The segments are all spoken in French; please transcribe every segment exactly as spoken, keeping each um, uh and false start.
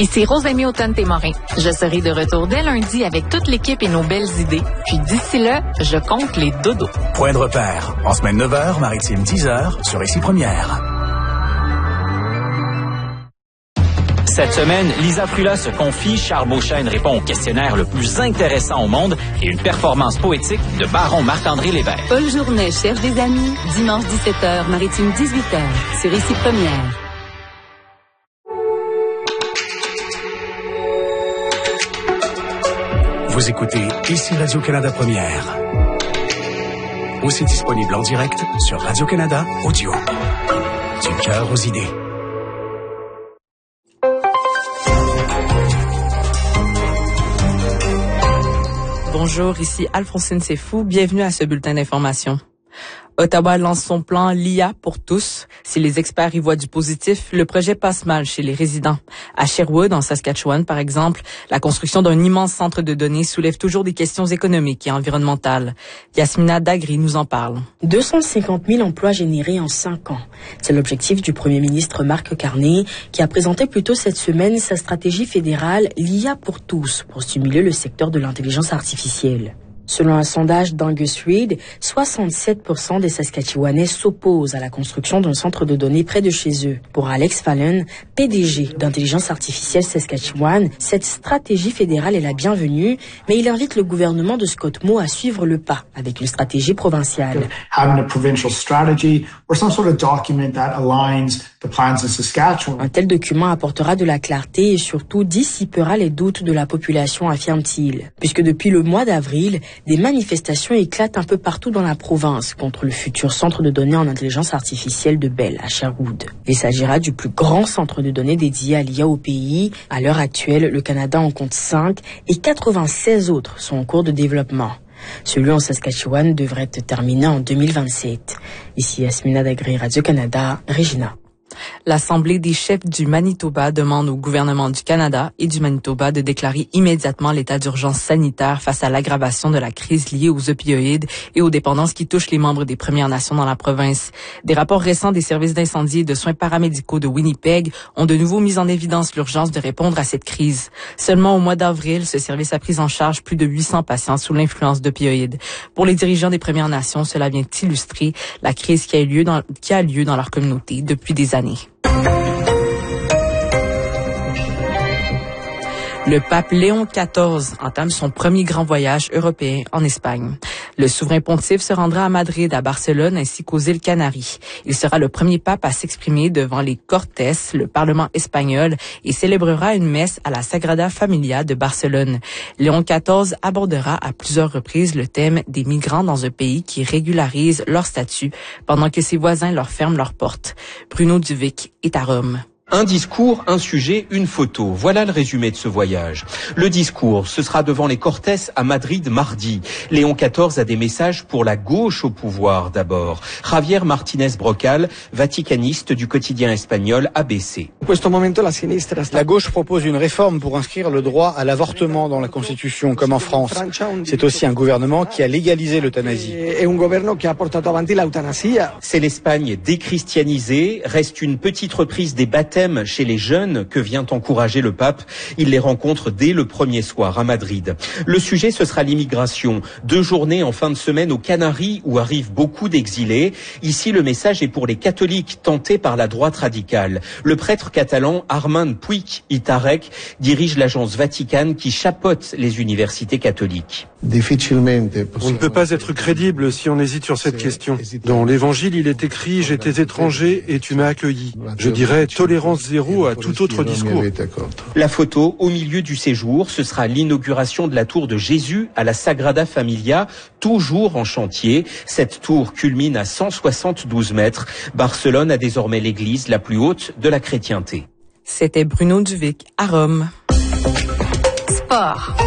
Ici Rosemée Automne-Témorin. Je serai de retour dès lundi avec toute l'équipe et nos belles idées. Puis d'ici là, je compte les dodos. Point de repère. En semaine neuf heures, maritime dix heures, sur Ici Première. Cette semaine, Lisa Frula se confie, Charles Beauchesne répond au questionnaire le plus intéressant au monde et une performance poétique de baron Marc-André Lévesque. Paul Journet cherche des amis, dimanche dix-sept heures, maritime dix-huit heures, sur Ici Première. Vous écoutez Ici Radio-Canada Première. Aussi disponible en direct sur Radio-Canada Audio. Du cœur aux idées. Bonjour, ici Alphonsine Sefou. Bienvenue à ce bulletin d'information. Ottawa lance son plan L I A pour tous. Si les experts y voient du positif, le projet passe mal chez les résidents. À Sherwood, en Saskatchewan, par exemple, la construction d'un immense centre de données soulève toujours des questions économiques et environnementales. Yasmina Dagri nous en parle. deux cent cinquante mille emplois générés en cinq ans. C'est l'objectif du premier ministre Mark Carney, qui a présenté plus tôt cette semaine sa stratégie fédérale L I A pour tous, pour stimuler le secteur de l'intelligence artificielle. Selon un sondage d'Angus Reid, soixante-sept pour cent des Saskatchewanais s'opposent à la construction d'un centre de données près de chez eux. Pour Alex Fallon, P D G d'Intelligence Artificielle Saskatchewan, cette stratégie fédérale est la bienvenue, mais il invite le gouvernement de Scott Moe à suivre le pas avec une stratégie provinciale. Having a provincial strategy or some sort of document that aligns the plans of Saskatchewan. Un tel document apportera de la clarté et surtout dissipera les doutes de la population, affirme-t-il. Puisque depuis le mois d'avril, des manifestations éclatent un peu partout dans la province contre le futur centre de données en intelligence artificielle de Bell à Sherwood. Il s'agira du plus grand centre de données dédié à l'I A au pays. À l'heure actuelle, le Canada en compte cinq et quatre-vingt-seize autres sont en cours de développement. Celui en Saskatchewan devrait être terminé en deux mille vingt-sept. Ici Yasmina Dagri, Radio-Canada, Regina. L'Assemblée des chefs du Manitoba demande au gouvernement du Canada et du Manitoba de déclarer immédiatement l'état d'urgence sanitaire face à l'aggravation de la crise liée aux opioïdes et aux dépendances qui touchent les membres des Premières Nations dans la province. Des rapports récents des services d'incendie et de soins paramédicaux de Winnipeg ont de nouveau mis en évidence l'urgence de répondre à cette crise. Seulement au mois d'avril, ce service a pris en charge plus de huit cents patients sous l'influence d'opioïdes. Pour les dirigeants des Premières Nations, cela vient illustrer la crise qui a eu lieu dans, qui a lieu dans leur communauté depuis des années. Le pape Léon quatorze entame son premier grand voyage européen en Espagne. Le souverain pontife se rendra à Madrid, à Barcelone ainsi qu'aux îles Canaries. Il sera le premier pape à s'exprimer devant les Cortes, le Parlement espagnol, et célébrera une messe à la Sagrada Familia de Barcelone. Léon quatorze abordera à plusieurs reprises le thème des migrants dans un pays qui régularise leur statut pendant que ses voisins leur ferment leurs portes. Bruno Duvic est à Rome. Un discours, un sujet, une photo. Voilà le résumé de ce voyage. Le discours, ce sera devant les Cortes à Madrid mardi. Léon quatorze a des messages pour la gauche au pouvoir d'abord. Javier Martínez Brocal, vaticaniste du quotidien espagnol A B C. La gauche propose une réforme pour inscrire le droit à l'avortement dans la Constitution, comme en France. C'est aussi un gouvernement qui a légalisé l'euthanasie. C'est l'Espagne déchristianisée. Reste une petite reprise des baptêmes chez les jeunes que vient encourager le pape. Il les rencontre dès le premier soir à Madrid. Le sujet, ce sera l'immigration. Deux journées en fin de semaine aux Canaries où arrivent beaucoup d'exilés. Ici, le message est pour les catholiques tentés par la droite radicale. Le prêtre catalan Armand Puig i Tarek dirige l'agence Vatican qui chapeaute les universités catholiques. On ne peut pas être crédible si on hésite sur cette question. Dans l'Évangile, il est écrit « J'étais étranger et tu m'as accueilli ». Je dirais tolérance zéro à tout autre discours. La photo au milieu du séjour, ce sera l'inauguration de la tour de Jésus à la Sagrada Familia, toujours en chantier. Cette tour culmine à cent soixante-douze mètres. Barcelone a désormais l'église la plus haute de la chrétienté. C'était Bruno Duvic à Rome. Sport.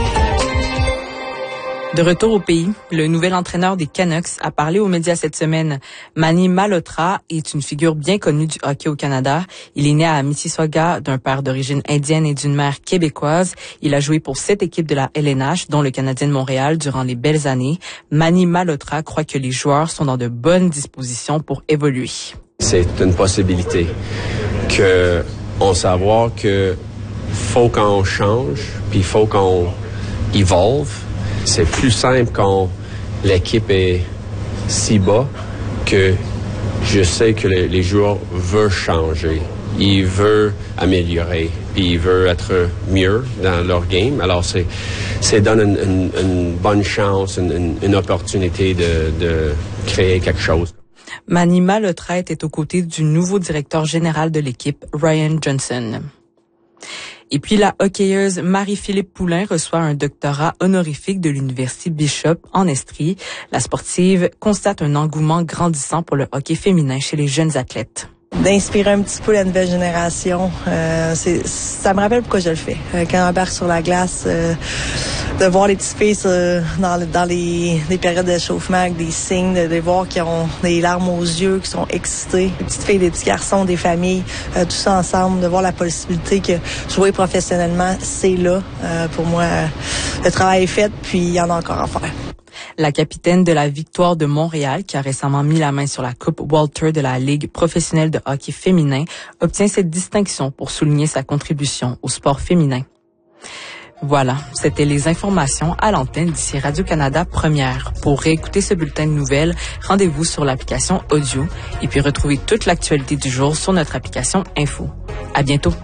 De retour au pays, le nouvel entraîneur des Canucks a parlé aux médias cette semaine. Manny Malhotra est une figure bien connue du hockey au Canada. Il est né à Mississauga d'un père d'origine indienne et d'une mère québécoise. Il a joué pour sept équipes de la L N H, dont le Canadien de Montréal, durant les belles années. Manny Malhotra croit que les joueurs sont dans de bonnes dispositions pour évoluer. C'est une possibilité que on savoir que faut qu'on change, puis il faut qu'on évolue. C'est plus simple quand l'équipe est si bas que je sais que les, les joueurs veulent changer, ils veulent améliorer, puis ils veulent être mieux dans leur game. Alors, c'est, c'est donne une, une, une bonne chance, une, une opportunité de, de créer quelque chose. Manny Maletraite est aux côtés du nouveau directeur général de l'équipe, Ryan Johnson. Et puis la hockeyeuse Marie-Philippe Poulain reçoit un doctorat honorifique de l'Université Bishop en Estrie. La sportive constate un engouement grandissant pour le hockey féminin chez les jeunes athlètes. D'inspirer un petit peu la nouvelle génération. Euh, c'est, ça me rappelle pourquoi je le fais. Euh, quand on embarque sur la glace, euh, de voir les petites filles euh, dans, dans les, les périodes d'échauffement avec des signes, de les voir qui ont des larmes aux yeux, qui sont excités. Les petites filles, des petits garçons, des familles, euh, tout ça ensemble, de voir la possibilité que jouer professionnellement, c'est là. Euh, pour moi, le travail est fait, puis il y en a encore à faire. La capitaine de la Victoire de Montréal, qui a récemment mis la main sur la Coupe Walter de la Ligue professionnelle de hockey féminin, obtient cette distinction pour souligner sa contribution au sport féminin. Voilà, c'était les informations à l'antenne d'ici Radio-Canada Première. Pour réécouter ce bulletin de nouvelles, rendez-vous sur l'application audio et puis retrouvez toute l'actualité du jour sur notre application Info. À bientôt.